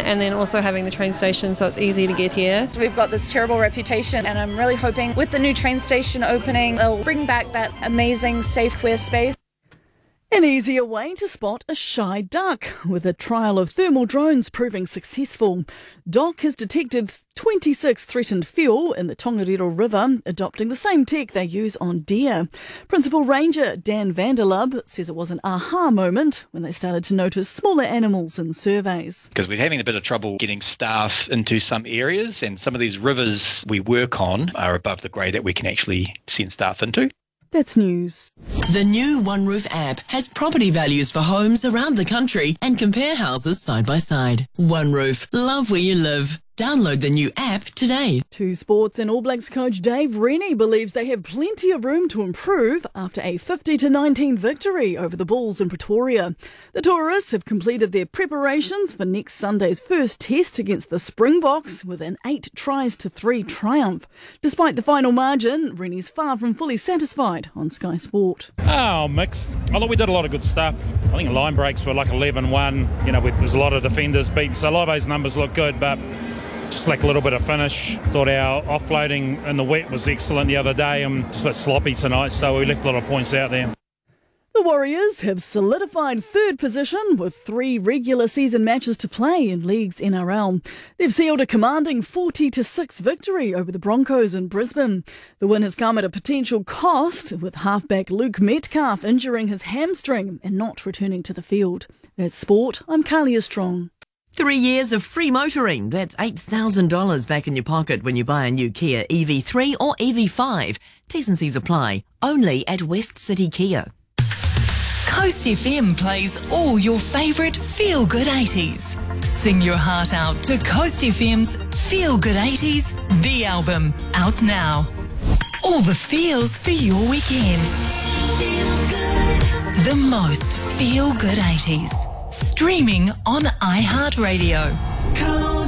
and then also having the train station so it's easy to get here. We've got this terrible reputation, and I'm really hoping with the new train station opening, they'll bring back that amazing safe queer space. An easier way to spot a shy duck, with a trial of thermal drones proving successful. DOC has detected 26 threatened whio in the Tongariro River, adopting the same tech they use on deer. Principal Ranger Dan Vanderlub says it was an aha moment when they started to notice smaller animals in surveys. Because we're having a bit of trouble getting staff into some areas, and some of these rivers we work on are above the grade that we can actually send staff into. That's news. The new OneRoof app has property values for homes around the country and compare houses side by side. OneRoof, love where you live. Download the new app today. To sports, and All Blacks coach Dave Rennie believes they have plenty of room to improve after a 50-19 victory over the Bulls in Pretoria. The tourists have completed their preparations for next Sunday's first test against the Springboks with an 8-3 triumph. Despite the final margin, Rennie's far from fully satisfied on Sky Sport. Oh, mixed. Although we did a lot of good stuff. I think line breaks were like 11-1. You know, there's a lot of defenders beat, so a lot of those numbers look good, but just like a little bit of finish. Thought our offloading in the wet was excellent the other day and just a bit sloppy tonight, so we left a lot of points out there. The Warriors have solidified third position with 3 regular season matches to play in League's NRL. They've sealed a commanding 40-6 victory over the Broncos in Brisbane. The win has come at a potential cost, with halfback Luke Metcalf injuring his hamstring and not returning to the field. That's sport. I'm Kalia Strong. 3 years of free motoring. That's $8,000 back in your pocket when you buy a new Kia EV3 or EV5. T's and C's apply. Only at West City Kia. Coast FM plays all your favourite feel-good 80s. Sing your heart out to Coast FM's Feel Good 80s, the album, out now. All the feels for your weekend. Feel good. The most feel-good 80s. Streaming on iHeartRadio.